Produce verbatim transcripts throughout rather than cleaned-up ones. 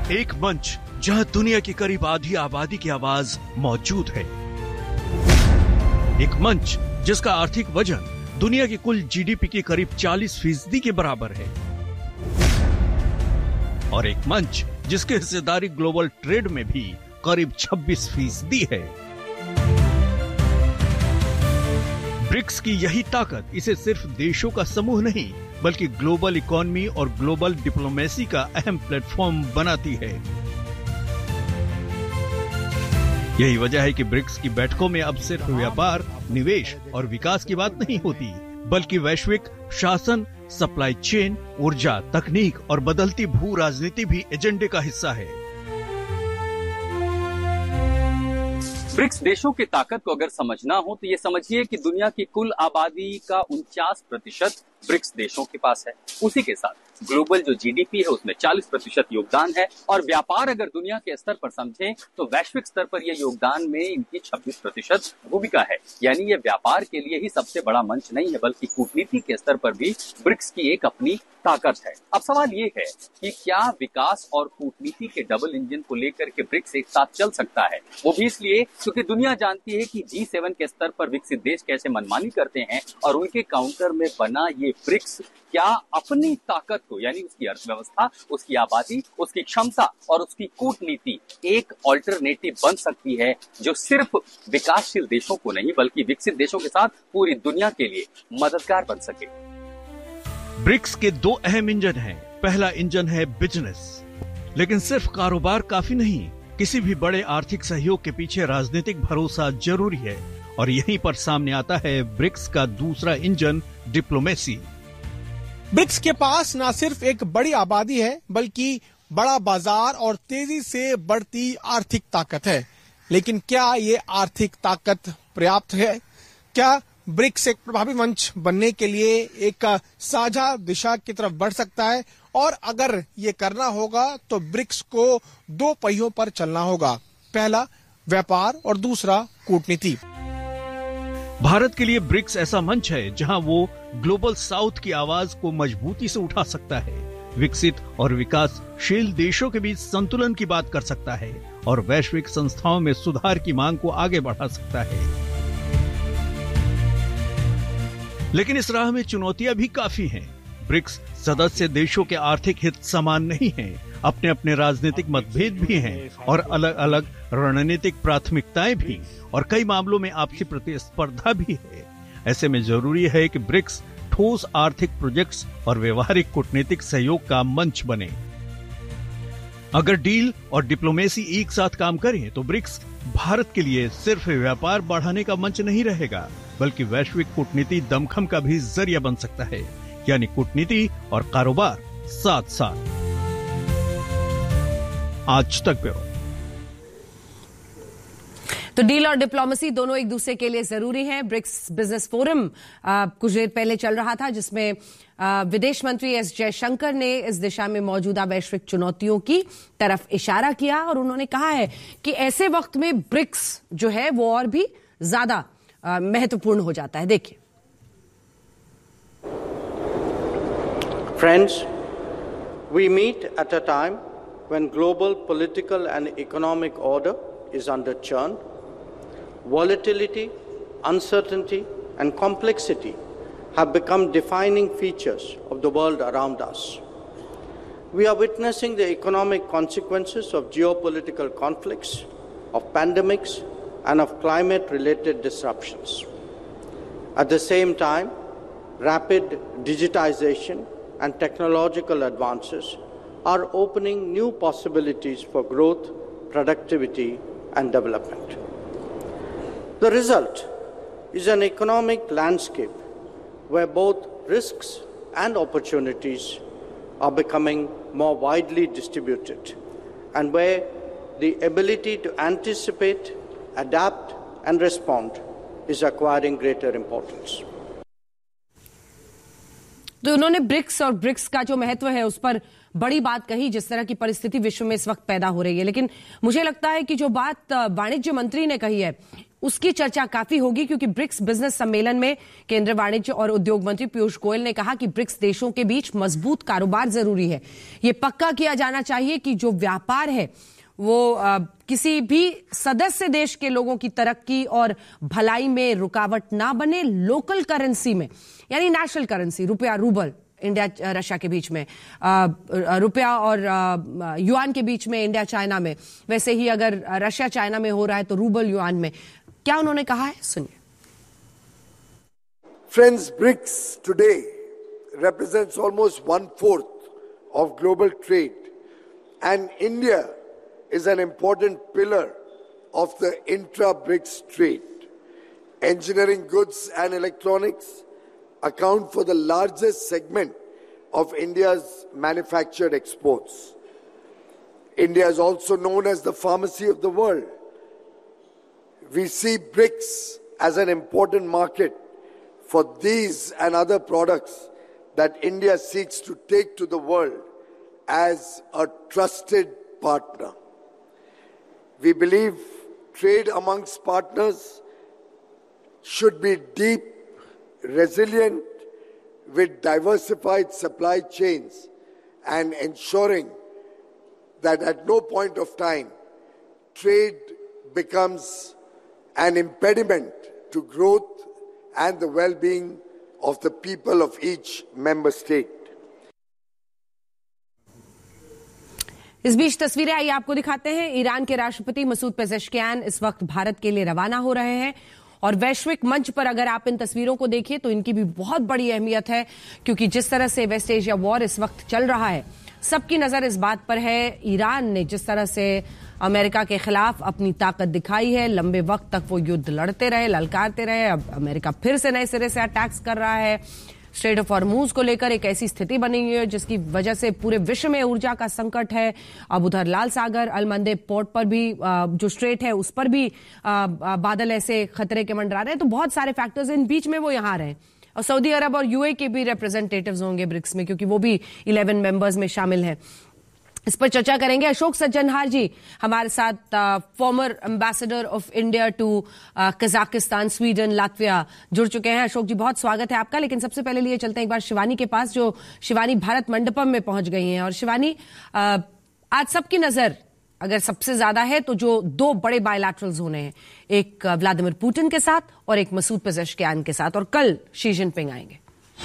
एक मंच जहां दुनिया की करीब आधी आबादी की आवाज मौजूद है। एक मंच जिसका आर्थिक वजन दुनिया की कुल जीडीपी की करीब चालीस फीसदी के बराबर है। और एक मंच जिसकी हिस्सेदारी ग्लोबल ट्रेड में भी करीब छब्बीस फीसदी है। ब्रिक्स की यही ताकत इसे सिर्फ देशों का समूह नहीं बल्कि ग्लोबल इकोनॉमी और ग्लोबल डिप्लोमेसी का अहम प्लेटफॉर्म बनाती है। यही वजह है कि ब्रिक्स की बैठकों में अब सिर्फ व्यापार, निवेश और विकास की बात नहीं होती बल्कि वैश्विक शासन, सप्लाई चेन, ऊर्जा, तकनीक और बदलती भू राजनीति भी एजेंडे का हिस्सा है। ब्रिक्स देशों की ताकत को अगर समझना हो तो ये समझिए कि दुनिया की कुल आबादी का उनचास प्रतिशत ब्रिक्स देशों के पास है। उसी के साथ ग्लोबल जो जीडीपी है उसमें चालीस प्रतिशत योगदान है और व्यापार अगर दुनिया के स्तर पर समझें तो वैश्विक स्तर पर यह योगदान में इनकी छब्बीस प्रतिशत भूमिका है। यानी ये व्यापार के लिए ही सबसे बड़ा मंच नहीं है बल्कि कूटनीति के स्तर पर भी ब्रिक्स की एक अपनी ताकत है। अब सवाल ये है कि क्या विकास और कूटनीति के डबल इंजन को लेकर के ब्रिक्स एक साथ चल सकता है? वो भी इसलिए क्योंकि दुनिया जानती है कि जी सेवन के स्तर पर विकसित देश कैसे मनमानी करते हैं और उनके काउंटर में बना ये ब्रिक्स क्या अपनी ताकत को यानी उसकी अर्थव्यवस्था, उसकी आबादी, उसकी क्षमता और उसकी कूटनीति एक ऑल्टरनेटिव बन सकती है जो सिर्फ विकासशील देशों को नहीं बल्कि विकसित देशों के साथ पूरी दुनिया के लिए मददगार बन सके। ब्रिक्स के दो अहम इंजन हैं। पहला इंजन है बिजनेस, लेकिन सिर्फ कारोबार काफी नहीं। किसी भी बड़े आर्थिक सहयोग के पीछे राजनीतिक भरोसा जरूरी है और यहीं पर सामने आता है ब्रिक्स का दूसरा इंजन, डिप्लोमेसी। ब्रिक्स के पास न सिर्फ एक बड़ी आबादी है बल्कि बड़ा बाजार और तेजी से बढ़ती आर्थिक ताकत है। लेकिन क्या ये आर्थिक ताकत पर्याप्त है? क्या ब्रिक्स एक प्रभावी मंच बनने के लिए एक साझा दिशा की तरफ बढ़ सकता है? और अगर ये करना होगा तो ब्रिक्स को दो पहियों पर चलना होगा। पहला व्यापार और दूसरा कूटनीति। भारत के लिए ब्रिक्स ऐसा मंच है जहां वो ग्लोबल साउथ की आवाज को मजबूती से उठा सकता है, विकसित और विकासशील देशों के बीच संतुलन की बात कर सकता है और वैश्विक संस्थाओं में सुधार की मांग को आगे बढ़ा सकता है। लेकिन इस राह में चुनौतियां भी काफी हैं। ब्रिक्स सदस्य देशों के आर्थिक हित समान नहीं हैं, अपने अपने राजनीतिक मतभेद भी हैं और अलग अलग रणनीतिक प्राथमिकताएं भी और कई मामलों में आपसी प्रतिस्पर्धा भी है। ऐसे में जरूरी है कि ब्रिक्स ठोस आर्थिक प्रोजेक्ट्स और व्यवहारिक कूटनीतिक सहयोग का मंच बने। अगर डील और डिप्लोमेसी एक साथ काम करें तो ब्रिक्स भारत के लिए सिर्फ व्यापार बढ़ाने का मंच नहीं रहेगा बल्कि वैश्विक कूटनीति दमखम का भी जरिया बन सकता है। यानी कूटनीति और कारोबार साथ साथ। आज तक ब्यूरो। तो डील और डिप्लोमेसी दोनों एक दूसरे के लिए जरूरी हैं। ब्रिक्स बिजनेस फोरम आ, कुछ देर पहले चल रहा था जिसमें आ, विदेश मंत्री एस जयशंकर ने इस दिशा में मौजूदा वैश्विक चुनौतियों की तरफ इशारा किया और उन्होंने कहा है कि ऐसे वक्त में ब्रिक्स जो है वो और भी ज्यादा महत्वपूर्ण हो जाता है। देखिए। Friends, we meet at a time when global political and economic order is under churn. Volatility, uncertainty, and complexity have become defining features of the world around us. We are witnessing the economic consequences of geopolitical conflicts, of pandemics, and of climate-related disruptions. At the same time, rapid digitization and technological advances are opening new possibilities for growth, productivity, and development. The result is an economic landscape where both risks and opportunities are becoming more widely distributed, and where the ability to anticipate, adapt, and respond is acquiring greater importance. तो उन्होंने BRICS और BRICS का जो महत्व है उस पर बड़ी बात कही जिस तरह की परिस्थिति विश्व में इस वक्त पैदा हो रही है। लेकिन मुझे लगता है कि जो बात वाणिज्य मंत्री ने कही है उसकी चर्चा काफी होगी, क्योंकि ब्रिक्स बिजनेस सम्मेलन में केंद्रीय वाणिज्य और उद्योग मंत्री पीयूष गोयल ने कहा कि ब्रिक्स देशों के बीच मजबूत कारोबार जरूरी है। यह पक्का किया जाना चाहिए कि जो व्यापार है वो आ, किसी भी सदस्य देश के लोगों की तरक्की और भलाई में रुकावट ना बने। लोकल करेंसी में, यानी नेशनल करेंसी, रुपया रूबल इंडिया रशिया के बीच में, रुपया और युआन के बीच में इंडिया चाइना में, वैसे ही अगर रशिया चाइना में हो रहा है तो रूबल युआन में। क्या उन्होंने कहा है, सुनिए। Friends, BRICS today represents almost one fourth of global trade, and India is an important pillar of the intra-BRICS trade. Engineering goods and electronics account for the largest segment of India's manufactured exports. India is also known as the pharmacy of the world. We see BRICS as an important market for these and other products that India seeks to take to the world as a trusted partner. We believe trade amongst partners should be deep, resilient, with diversified supply chains, and ensuring that at no point of time trade becomes an impediment to growth and the well-being of the people of each member state. इस बीच तस्वीरें आइए आपको दिखाते हैं। Iran के राष्ट्रपति Masoud Pezeshkian इस वक्त भारत के लिए रवाना हो रहे हैं, और वैश्विक मंच पर अगर आप इन तस्वीरों को देखिए तो इनकी भी बहुत बड़ी अहमियत है, क्योंकि जिस तरह से वेस्ट एशिया वॉर इस वक्त चल रहा है, सबकी नजर इस बात पर है। ईरान ने जिस तरह से अमेरिका के खिलाफ अपनी ताकत दिखाई है, लंबे वक्त तक वो युद्ध लड़ते रहे, ललकारते रहे, अब अमेरिका फिर से नए सिरे से अटैक्स कर रहा है। स्ट्रेट ऑफ हॉर्मूज को लेकर एक ऐसी स्थिति बनी हुई है जिसकी वजह से पूरे विश्व में ऊर्जा का संकट है। अब उधर लाल सागर अलमंदे पोर्ट पर भी जो स्ट्रेट है उस पर भी बादल ऐसे खतरे के मंडरा रहे हैं। तो बहुत सारे फैक्टर्स इन बीच में वो यहाँ रहे, और सऊदी अरब और यूए के भी रिप्रेजेंटेटिव्स होंगे ब्रिक्स में, क्योंकि वो भी इलेवन मेंबर्स में शामिल हैं। इस पर चर्चा करेंगे। अशोक सज्जनहार जी हमारे साथ, farmer ambassador of India to Kazakhstan, Sweden, Latvia, जुड़ चुके हैं। अशोक जी, बहुत स्वागत है आपका। लेकिन सबसे पहले लिए चलते हैं एक बार शिवानी के पास, जो शिवानी भारत मंडपम में पहुंच गई हैं। और शिवानी, आज सबकी नजर अगर सबसे ज्यादा है तो जो दो बड़े बायलैटरल्स होने हैं, एक व्लादिमीर पुतिन के साथ और एक मसूद पेजेश्कियान के साथ, और कल शी जिनपिंग आएंगे।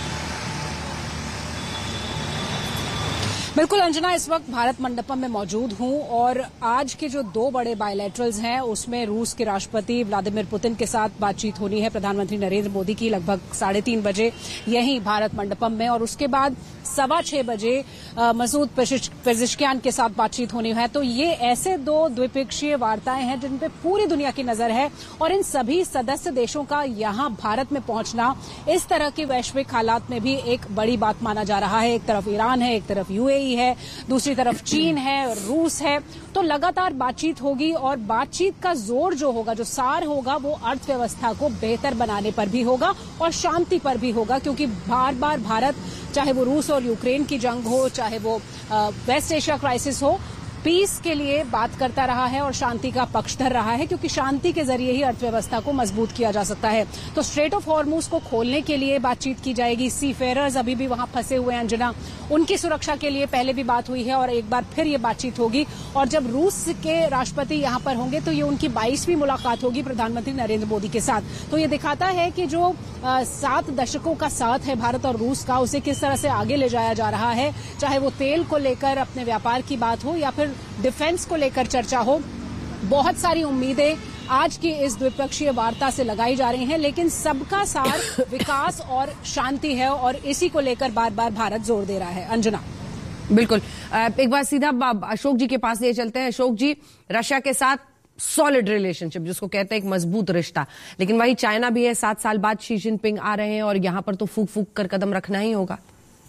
बिल्कुल अंजना, इस वक्त भारत मंडपम में मौजूद हूं, और आज के जो दो बड़े बायलैटरल्स हैं उसमें रूस के राष्ट्रपति व्लादिमीर पुतिन के साथ बातचीत होनी है प्रधानमंत्री नरेंद्र मोदी की, लगभग साढ़े तीन बजे यहीं भारत मंडपम में, और उसके बाद सवा छह बजे मसूद पेजेश्कियान के साथ बातचीत होनी है। तो ये ऐसे दो द्विपक्षीय वार्ताएं हैं जिन पे पूरी दुनिया की नजर है, और इन सभी सदस्य देशों का यहां भारत में पहुंचना इस तरह के वैश्विक हालात में भी एक बड़ी बात माना जा रहा है। एक तरफ ईरान है, एक तरफ यूएई है, दूसरी तरफ चीन है, रूस है, तो लगातार बातचीत होगी, और बातचीत का जोर जो होगा, जो सार होगा, वो अर्थव्यवस्था को बेहतर बनाने पर भी होगा और शांति पर भी होगा, क्योंकि बार बार भारत, चाहे वो रूस और यूक्रेन की जंग हो, चाहे वो वेस्ट एशिया क्राइसिस हो, पीस के लिए बात करता रहा है और शांति का पक्षधर रहा है, क्योंकि शांति के जरिए ही अर्थव्यवस्था को मजबूत किया जा सकता है। तो स्ट्रेट ऑफ हॉर्मूज को खोलने के लिए बातचीत की जाएगी। सी फेयरर्स अभी भी वहां फंसे हुए हैं अंजना, उनकी सुरक्षा के लिए पहले भी बात हुई है, और एक बार फिर ये बातचीत होगी। और जब रूस के राष्ट्रपति यहां पर होंगे तो ये उनकी बाईसवीं मुलाकात होगी प्रधानमंत्री नरेंद्र मोदी के साथ। तो ये दिखाता है कि जो आ, सात दशकों का साथ है भारत और रूस का, उसे किस तरह से आगे ले जाया जा रहा है, चाहे वो तेल को लेकर अपने व्यापार की बात हो या फिर डिफेंस को लेकर चर्चा हो। बहुत सारी उम्मीदें आज की इस द्विपक्षीय वार्ता से लगाई जा रही हैं, लेकिन सबका सार विकास और शांति है, और इसी को लेकर बार बार भारत जोर दे रहा है। अंजना, बिल्कुल। एक बार सीधा अशोक जी के पास ले चलते हैं। अशोक जी, रशिया के साथ सॉलिड रिलेशनशिप, जिसको कहते हैं एक मजबूत रिश्ता, लेकिन वही चाइना भी है। सात साल बाद शी जिनपिंग आ रहे हैं, और यहां पर तो फूक फूक कर कदम रखना ही होगा।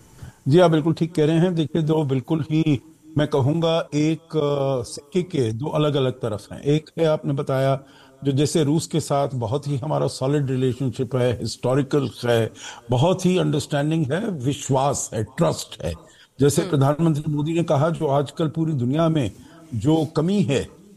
जी आप बिल्कुल ठीक कह रहे हैं। देखिए, दो बिल्कुल ही, मैं कहूंगा, एक सिक्के के दो अलग अलग तरफ हैं। एक है, आपने बताया, जो जैसे रूस के साथ बहुत ही हमारा सॉलिड रिलेशनशिप है, हिस्टोरिकल है, बहुत ही अंडरस्टैंडिंग है, विश्वास है, ट्रस्ट है। जैसे प्रधानमंत्री मोदी ने कहा, जो आजकल पूरी दुनिया में जो कमी है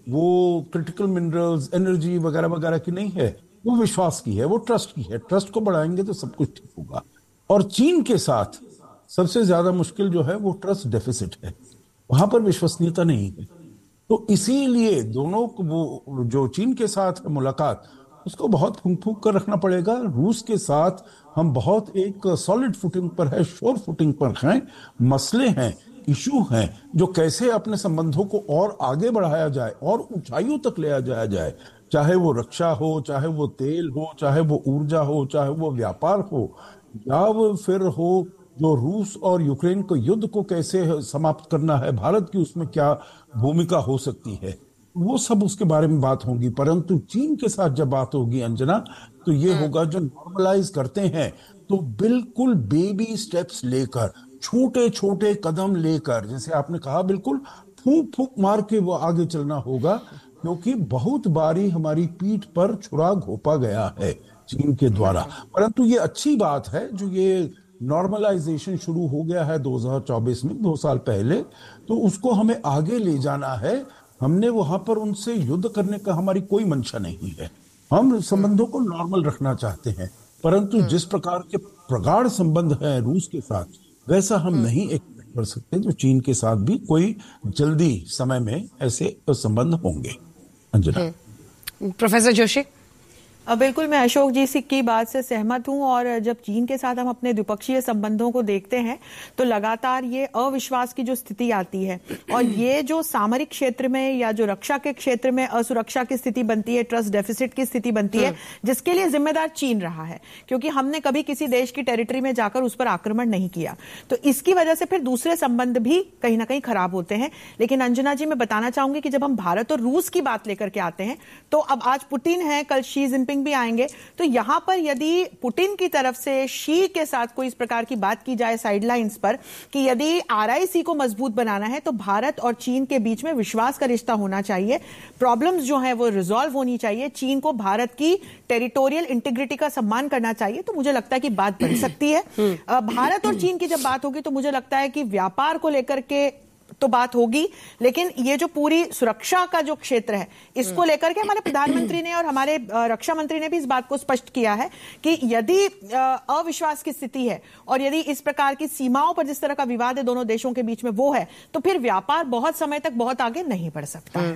वो क्रिटिकल मिनरल्स, एनर्जी वगैरह वगैरह की नहीं है, वो विश्वास की है, वो ट्रस्ट की है। ट्रस्ट को बढ़ाएंगे तो सब कुछ ठीक होगा। और चीन के साथ सबसे ज्यादा मुश्किल जो है वो ट्रस्ट डेफिसिट है, वहां पर विश्वसनीयता नहीं है। तो इसीलिए दोनों को, वो जो चीन के साथ मुलाकात, उसको बहुत फूंक फूंक कर रखना पड़ेगा। रूस के साथ हम बहुत एक सॉलिड फुटिंग पर है, श्योर फुटिंग पर हैं। मसले हैं, इशू हैं, जो कैसे अपने संबंधों को और आगे बढ़ाया जाए और ऊंचाइयों तक ले जाया जाए, चाहे वो रक्षा हो, चाहे वो तेल हो, चाहे वो ऊर्जा हो, चाहे वो व्यापार हो, या वो फिर हो जो रूस और यूक्रेन को युद्ध को कैसे समाप्त करना है, भारत की उसमें क्या भूमिका हो सकती है, वो सब उसके बारे में बात होगी। परंतु चीन के साथ जब बात होगी अंजना, तो ये होगा जो नॉर्मलाइज करते हैं, तो बिल्कुल बेबी स्टेप्स लेकर, छोटे छोटे कदम लेकर, जैसे आपने कहा, बिल्कुल फूंक फूंक मार के वो आगे चलना होगा। क्योंकि बहुत बारी हमारी पीठ पर छुरा घोपा गया है चीन के द्वारा। परंतु ये अच्छी बात है जो ये नॉर्मलाइजेशन शुरू हो गया है दो हज़ार चौबीस में, दो साल पहले, तो उसको हमें आगे ले जाना है। हमने वहां पर उनसे युद्ध करने का हमारी कोई मंशा नहीं है, हम संबंधों को नॉर्मल रखना चाहते हैं। परंतु जिस प्रकार के प्रगाढ़ संबंध है रूस के साथ, वैसा हम नहीं एक्सपेक्ट कर सकते जो चीन के साथ भी कोई जल्दी समय में ऐसे संबंध होंगे। अंजना। प्रोफेसर जोशी। बिल्कुल, मैं अशोक जी की बात से सहमत हूं। और जब चीन के साथ हम अपने द्विपक्षीय संबंधों को देखते हैं तो लगातार ये अविश्वास की जो स्थिति आती है, और ये जो सामरिक क्षेत्र में या जो रक्षा के क्षेत्र में असुरक्षा की स्थिति बनती है, ट्रस्ट डेफिसिट की स्थिति बनती है, जिसके लिए जिम्मेदार चीन रहा है, क्योंकि हमने कभी किसी देश की टेरिटरी में जाकर उस पर आक्रमण नहीं किया। तो इसकी वजह से फिर दूसरे संबंध भी कहीं ना कहीं खराब होते हैं। लेकिन अंजना जी, मैं बताना चाहूंगी कि जब हम भारत और रूस की बात लेकर के आते हैं, तो अब आज पुतिन है, कल शी जिनपिंग भी आएंगे, तो यहां पर यदि पुतिन की तरफ से शी के साथ कोई इस प्रकार की बात की जाए साइडलाइंस पर कि यदि आरआईसी को मजबूत बनाना है तो भारत और चीन के बीच में विश्वास का रिश्ता होना चाहिए, प्रॉब्लम्स जो है वो रिजॉल्व होनी चाहिए, चीन को भारत की टेरिटोरियल इंटीग्रिटी का सम्मान करना चाहिए, तो मुझे लगता है कि बात बन सकती है। भारत और चीन की जब बात होगी तो मुझे लगता है कि व्यापार को लेकर के तो बात होगी, लेकिन ये जो पूरी सुरक्षा का जो क्षेत्र है, इसको लेकर के हमारे प्रधानमंत्री ने और हमारे रक्षा मंत्री ने भी इस बात को स्पष्ट किया है कि यदि अविश्वास की स्थिति है और यदि इस प्रकार की सीमाओं पर जिस तरह का विवाद है दोनों देशों के बीच में वो है, तो फिर व्यापार बहुत समय तक बहुत आगे नहीं बढ़ सकता है।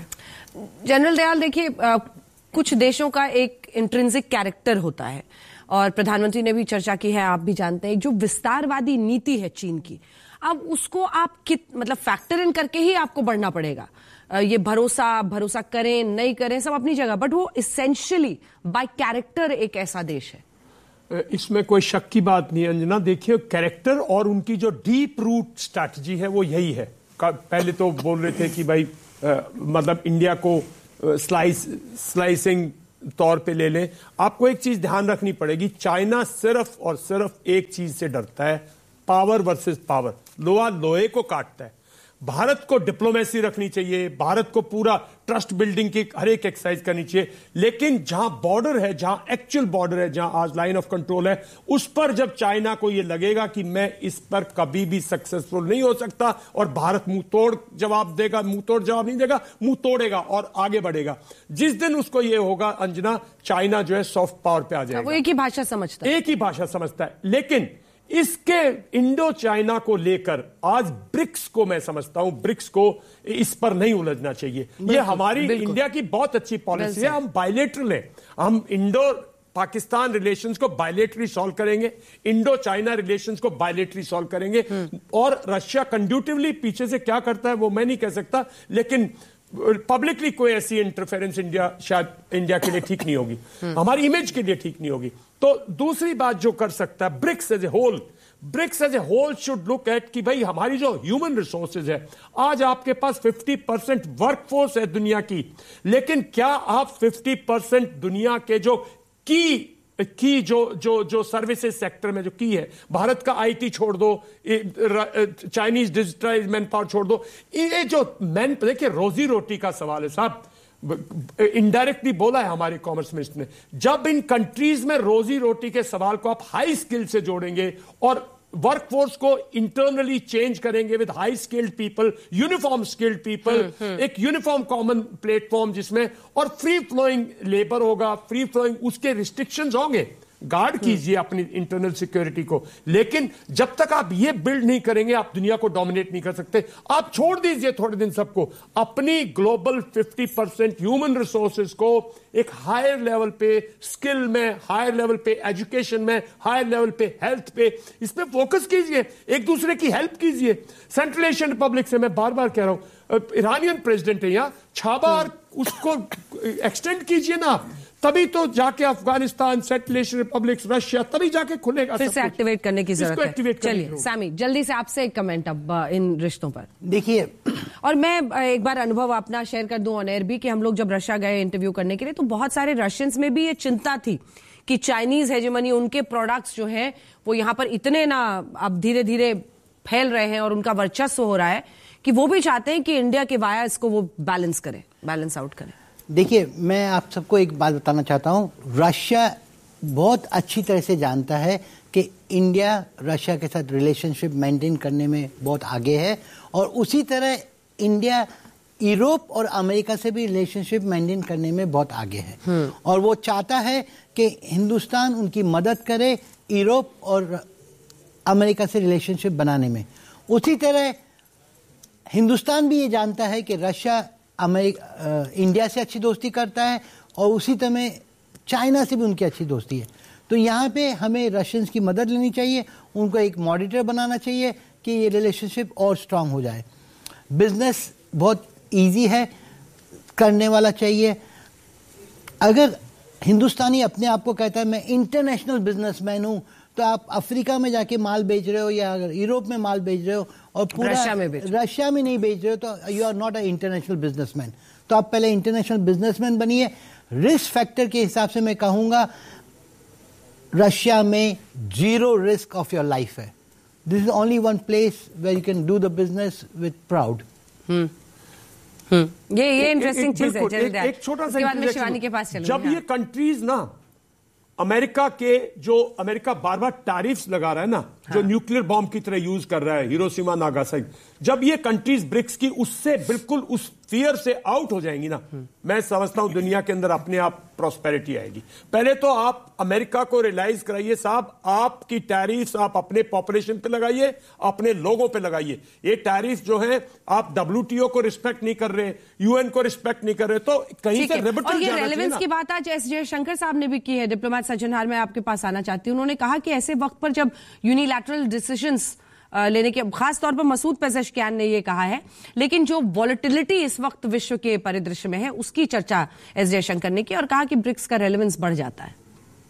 जनरल दयाल, देखिए, कुछ देशों का एक इंट्रिंसिक कैरेक्टर होता है और प्रधानमंत्री ने भी चर्चा की है, आप भी जानते हैं, जो विस्तारवादी नीति है चीन की, अब उसको आप कित मतलब फैक्टर इन करके ही आपको बढ़ना पड़ेगा। ये भरोसा भरोसा करें नहीं करें सब अपनी जगह, बट वो इसेंशियली बाय कैरेक्टर एक ऐसा देश है। इसमें कोई शक की बात नहीं अंजना। देखिए, कैरेक्टर और उनकी जो डीप रूट स्ट्रैटेजी है वो यही है। पहले तो बोल रहे थे कि भाई आ, मतलब इंडिया को स्लाइस स्लाइसिंग तौर पे ले लें। आपको एक चीज ध्यान रखनी पड़ेगी, चाइना सिर्फ और सिर्फ एक चीज से डरता है, पावर वर्सेस पावर, लोहा लोहे को काटता है। भारत को डिप्लोमेसी रखनी चाहिए, भारत को पूरा ट्रस्ट बिल्डिंग की हर एक एक्सरसाइज करनी चाहिए, लेकिन जहां बॉर्डर है, जहां एक्चुअल बॉर्डर है, जहां आज लाइन ऑफ कंट्रोल है, उस पर जब चाइना को यह लगेगा कि मैं इस पर कभी भी सक्सेसफुल नहीं हो सकता और भारत मुंह तोड़ जवाब देगा, मुंह तोड़ जवाब नहीं देगा, मुंह तोड़ेगा और आगे बढ़ेगा, जिस दिन उसको यह होगा अंजना, चाइना जो है सॉफ्ट पावर पे आ जाएगा। वो एक ही भाषा समझता है, एक ही भाषा समझता है। लेकिन इसके इंडो चाइना को लेकर आज ब्रिक्स को मैं समझता हूं, ब्रिक्स को इस पर नहीं उलझना चाहिए। ये हमारी इंडिया की बहुत अच्छी पॉलिसी है, हम बायलेटरल हैं, हम इंडो पाकिस्तान रिलेशंस को बायलेटरी सॉल्व करेंगे, इंडो चाइना रिलेशंस को बायलेटरी सॉल्व करेंगे। और रशिया कंड्यूटिवली पीछे से क्या करता है वो मैं नहीं कह सकता, लेकिन पब्लिकली कोई ऐसी इंटरफेरेंस इंडिया शायद इंडिया के लिए ठीक नहीं होगी, हमारी इमेज के लिए ठीक नहीं होगी। तो दूसरी बात जो कर सकता है, BRICS as a whole, BRICS as a whole should look at कि भाई हमारी जो ह्यूमन रिसोर्सेज है, आज आपके पास पचास परसेंट वर्कफोर्स है दुनिया की, लेकिन क्या आप पचास परसेंट दुनिया के जो की की जो जो जो सर्विसेज सेक्टर में जो की है, भारत का आईटी छोड़ दो, चाइनीज डिजिटलाइज मैन पावर छोड़ दो, ये जो मैन, देखिए रोजी रोटी का सवाल है साहब, इनडायरेक्टली बोला है हमारे कॉमर्स मिनिस्टर ने, जब इन कंट्रीज में रोजी रोटी के सवाल को आप हाई स्किल से जोड़ेंगे और वर्कफोर्स को इंटरनली चेंज करेंगे with high skilled people, uniform skilled people, एक यूनिफॉर्म कॉमन प्लेटफॉर्म जिसमें, और फ्री फ्लोइंग लेबर होगा, फ्री फ्लोइंग, उसके रिस्ट्रिक्शंस होंगे, गार्ड कीजिए अपनी इंटरनल सिक्योरिटी को, लेकिन जब तक आप ये बिल्ड नहीं करेंगे आप दुनिया को डोमिनेट नहीं कर सकते। आप छोड़ दीजिए थोड़े दिन सबको, अपनी ग्लोबल पचास परसेंट ह्यूमन रिसोर्सेज को एक हायर लेवल पे स्किल में, हायर लेवल पे एजुकेशन में, हायर लेवल पे हेल्थ पे, इस पे फोकस कीजिए, एक दूसरे की हेल्प कीजिए। सेंट्रल एशियन रिपब्लिक से मैं बार बार कह रहा हूं, ईरानियन प्रेसिडेंट है यहाँ, छाबार उसको एक्सटेंड कीजिए ना, तभी तो जाके Afghanistan, central Asian Republic, Russia, तभी जाके खुलेगा। फिर से एक्टिवेट करने की जरूरत है। चलिए सामी, जल्दी से आपसे एक कमेंट अब इन रिश्तों पर। देखिए, और मैं एक बार अनुभव अपना शेयर कर दूं ऑन एयर भी, कि हम लोग जब रशिया गए इंटरव्यू करने के लिए, तो बहुत सारे रशियंस में भी ये चिंता थी कि चाइनीज हेजेमनी, उनके प्रोडक्ट्स जो हैं वो यहाँ पर इतने ना अब धीरे धीरे फैल रहे हैं और उनका वर्चस्व हो रहा है कि वो भी चाहते हैं कि इंडिया के वाया इसको वो बैलेंस करे, बैलेंस आउट करे। देखिए, मैं आप सबको एक बात बताना चाहता हूँ, रशिया बहुत अच्छी तरह से जानता है कि इंडिया रशिया के साथ रिलेशनशिप मेंटेन करने में बहुत आगे है, और उसी तरह इंडिया यूरोप और अमेरिका से भी रिलेशनशिप मेंटेन करने में बहुत आगे है, और वो चाहता है कि हिंदुस्तान उनकी मदद करे यूरोप और अमेरिका से रिलेशनशिप बनाने में। उसी तरह हिंदुस्तान भी ये जानता है कि रशिया अमेरिका इंडिया से अच्छी दोस्ती करता है, और उसी तरह चाइना से भी उनकी अच्छी दोस्ती है। तो यहाँ पे हमें रशियंस की मदद लेनी चाहिए, उनको एक मॉनिटर बनाना चाहिए कि ये रिलेशनशिप और स्ट्रांग हो जाए। बिजनेस बहुत इजी है, करने वाला चाहिए। अगर हिंदुस्तानी अपने आप को कहता है मैं इंटरनेशनल बिजनेसमैन हूँ, तो आप अफ्रीका में जाके माल बेच रहे हो या अगर यूरोप में माल बेच रहे हो और पूरा रशिया में बेच रशिया में नहीं बेच रहे हो, तो you are not a international businessman. तो आप पहले इंटरनेशनल बिजनेसमैन बनिए। रिस्क फैक्टर के हिसाब से मैं कहूंगा रशिया में zero risk of your life है। This is only one place where you can do the business with proud. ये ये इंटरेस्टिंग चीज है। एक, एक छोटा सा बाद में शिवानी के पास चलूंगी। जब ये कंट्रीज ना अमेरिका के, जो अमेरिका बार बार टैरिफ्स लगा रहा है ना, हाँ। जो न्यूक्लियर बॉम्ब की तरह यूज कर रहा है हिरोशिमा नागासाकी, जब ये कंट्रीज ब्रिक्स की उससे बिल्कुल उस फियर से आउट हो जाएंगी ना, मैं समझता हूं दुनिया के अंदर अपने आप प्रॉस्पेरिटी आएगी। पहले तो आप अमेरिका को रियलाइज कराइए, साहब आपकी टैरिफ्स आप अपने पॉपुलेशन पे लगाइए, अपने लोगों पे लगाइए। ये टैरिफ जो है, आप डब्ल्यूटीओ को रिस्पेक्ट नहीं कर रहे, यूएन को रिस्पेक्ट नहीं कर रहे, तो कहीं से रिबेटल और ये रेलेवेंस की बात आज एस जयशंकर साहब ने भी की है। डिप्लोमेट सज्जन हाल, मैं आपके पास आना चाहती हूं। उन्होंने कहा कि ऐसे वक्त पर जब यूनिलैटरल डिसीजंस लेने के, खास तौर पर मसूद पेजेशकियान ने ये कहा है, लेकिन जो वॉलेटिलिटी इस वक्त विश्व के परिदृश्य में है उसकी चर्चा एस जयशंकर ने की और कहा कि ब्रिक्स का रेलेवेंस बढ़ जाता है।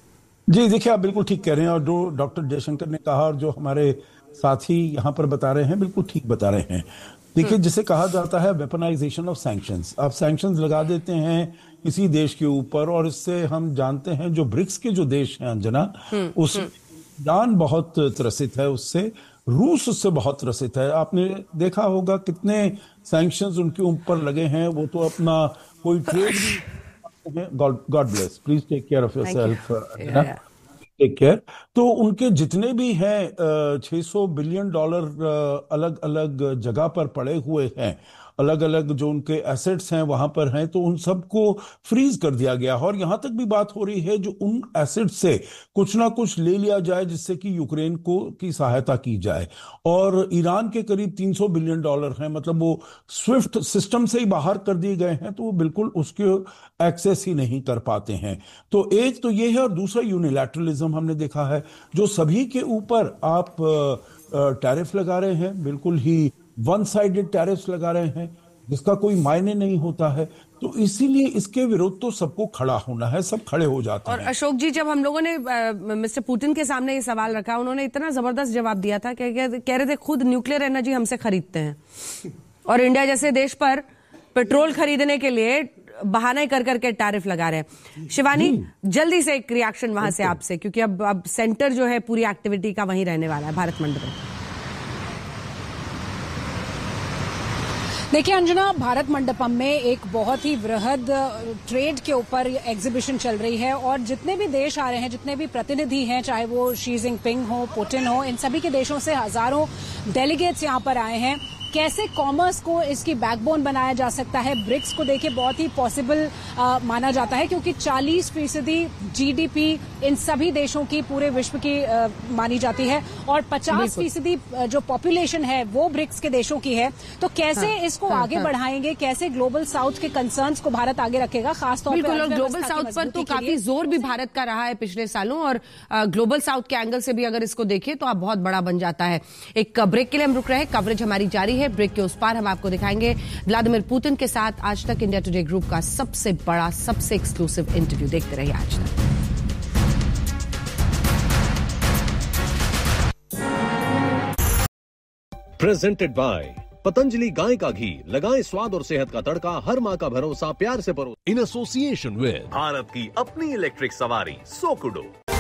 जी देखिए, आप बिल्कुल ठीक कह रहे हैं, और जो डॉक्टर जयशंकर ने कहा और जो हमारे साथी यहाँ पर बता रहे हैं बिल्कुल ठीक बता रहे हैं। देखिए, जिसे कहा जाता है वेपनाइजेशन ऑफ सैंक्शंस। आप सैंक्शंस लगा देते हैं किसी देश के ऊपर, और इससे हम जानते हैं जो ब्रिक्स के जो देश हैं अंजना, उस ईरान बहुत त्रसित है, उससे रूस उससे बहुत त्रसित है। आपने देखा होगा कितने सैंक्शंस उनके ऊपर लगे हैं, वो तो अपना कोई ट्रेड भी, God God bless, please take care of yourself, take care. तो उनके जितने भी हैं छह सौ बिलियन डॉलर अलग अलग जगह पर पड़े हुए हैं, अलग अलग जो उनके एसेट्स हैं वहां पर हैं, तो उन सबको फ्रीज कर दिया गया। और यहां तक भी बात हो रही है जो उन एसेट्स से कुछ ना कुछ ले लिया जाए जिससे कि यूक्रेन को की सहायता की जाए। और ईरान के करीब तीन सौ बिलियन डॉलर हैं, मतलब वो स्विफ्ट सिस्टम से ही बाहर कर दिए गए हैं, तो वो बिल्कुल उसके एक्सेस ही नहीं कर पाते हैं। तो एक तो ये है, और दूसरा यूनिलैटरलिज्म हमने देखा है, जो सभी के ऊपर आप टैरिफ लगा रहे हैं, बिल्कुल ही वन साइडेड टैरिफ्स लगा रहे हैं, जिसका कोई मायने नहीं होता है। तो इसीलिए इसके विरुद्ध तो सबको खड़ा होना है, सब खड़े हो जाते और हैं। अशोक जी, जब हम लोगों ने मिस्टर पुतिन के सामने ये सवाल रखा, उन्होंने इतना जबरदस्त जवाब दिया था कि कह रहे थे खुद न्यूक्लियर एनर्जी हमसे खरीदते हैं और इंडिया जैसे देश पर पेट्रोल खरीदने के लिए बहाने कर करके टैरिफ लगा रहे हैं। शिवानी, जल्दी से एक रिएक्शन वहां से आपसे, क्योंकि अब अब सेंटर जो है पूरी एक्टिविटी का वहीं रहने वाला है, भारत मंडपम। देखिए अंजना, भारत मंडपम में एक बहुत ही वृहद ट्रेड के ऊपर एग्जीबिशन चल रही है और जितने भी देश आ रहे हैं, जितने भी प्रतिनिधि हैं, चाहे वो शी जिनपिंग हो, पुतिन हो, इन सभी के देशों से हजारों डेलीगेट्स यहां पर आए हैं। कैसे कॉमर्स को इसकी बैकबोन बनाया जा सकता है, ब्रिक्स को देखिए बहुत ही पॉसिबल माना जाता है, क्योंकि चालीस फीसदी जीडीपी इन सभी देशों की पूरे विश्व की आ, मानी जाती है और पचास फीसदी जो पॉपुलेशन है वो ब्रिक्स के देशों की है। तो कैसे हाँ, इसको हाँ, आगे हाँ, बढ़ाएंगे, कैसे ग्लोबल साउथ के कंसर्न्स को भारत आगे रखेगा, खासतौर पर और ग्लोबल साउथ पर तो काफी जोर भी भारत का रहा है पिछले सालों, और ग्लोबल साउथ के एंगल से भी अगर इसको देखें तो आप बहुत बड़ा बन जाता है। एक ब्रेक के लिए हम रुक रहे हैं, कवरेज हमारी जारी है। ब्रेक के उस पार हम आपको दिखाएंगे व्लादिमीर पुतिन के साथ आज तक इंडिया टुडे ग्रुप का सबसे बड़ा, सबसे एक्सक्लूसिव इंटरव्यू। देखते रहिए आज तक। प्रेजेंटेड बाय पतंजलि गाय का घी, लगाएं स्वाद और सेहत का तड़का, हर माँ का भरोसा प्यार से परो। इन एसोसिएशन विद भारत की अपनी इलेक्ट्रिक सवारी सोकुडो।